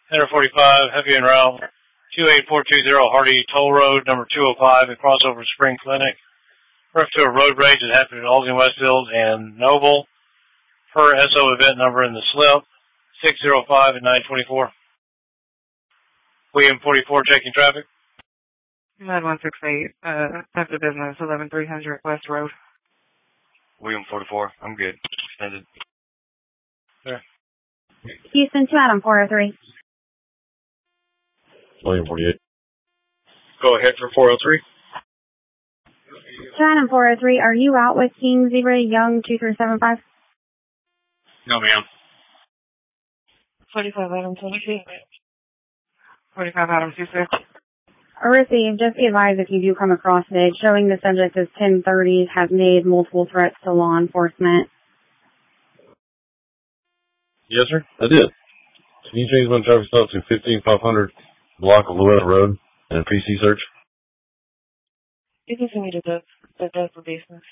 Header 45, heavy en route, 28420 Hardy Toll Road, number 205, and crossover Spring Clinic. Refer to a road rage that happened at Albany Westfield and Noble. Per SO event number in the slip, 605 at 924. William 44, checking traffic. Med 168, that's the business, 11300 West Road. William 44, I'm good. Extended. There. Houston to Adam 403. William 48. Go ahead for 403. To Adam 403, are you out with King Zebra Young 2375? No, ma'am. 45 Adam 26. 45 Adam 26. Received. Just be advised if you do come across it, showing the subject as 1030 has made multiple threats to law enforcement. Yes, sir. I did. Can you change my traffic stop to 15500 block of Louetta Road and PC search? You can send me to the for business.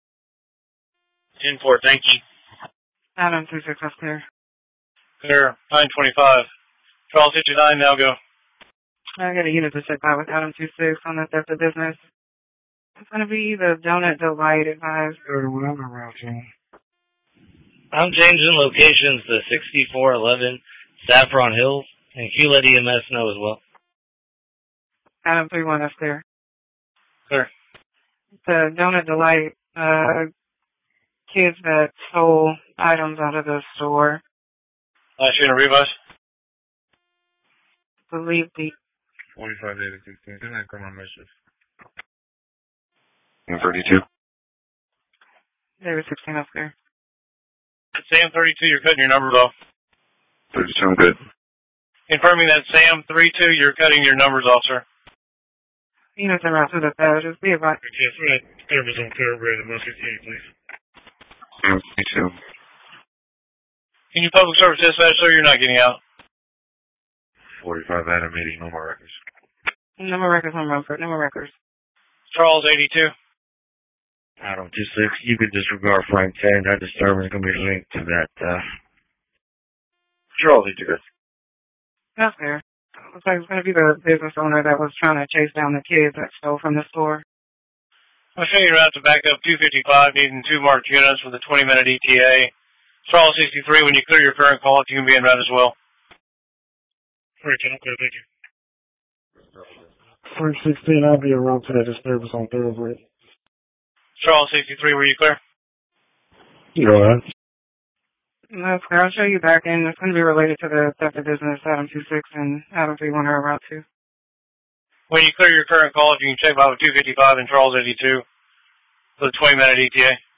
10-4, thank you. Adam 26, that's clear. Clear, 925. Charles 59, now go. I got a unit to check out with Adam 26 on the theft of business. It's going to be the Donut Delight advised or whatever route. I'm changing locations to 6411 Saffron Hills, and Q let EMS know as well. Adam 31, that's clear. Clear. The Donut Delight, kids that stole items out of the store. Last unit revise. Believe the 45-8-16. Can I come on message? 32. They were 16, that's clear. Sam 32, you're cutting your numbers off. 32, I'm good. Confirming that Sam 32, you're cutting your numbers off, sir. Units en route to the pad, just be advised. Yes, right. Service on Clear Red, 158, please. Sam 32. Can you public service dispatch, sir? You're not getting out. 45 Adam 80, no more records. No more records on Rumford, no more records. Charles 82. Adam 26, you could disregard Frank 10. That disturbance is going to be linked to that, Charles 82. That's fair. Looks like it's going to be the business owner that was trying to chase down the kids that stole from the store. I'll show you route to back up 255, needing 2 marked units with a 20-minute ETA. Charles 63, when you clear your current call, you can be en route as well. Frank 10, okay, thank you. Frank 16, I'll be around to that disturbance on Thoroughbred. Charles 63, were you clear? You all right? That's clear. I'll show you back in. It's going to be related to the theft of business, Adam 26 and Adam 31 are route 2. When you clear your current call, you can check out 255 and Charles 82 for the 20-minute ETA.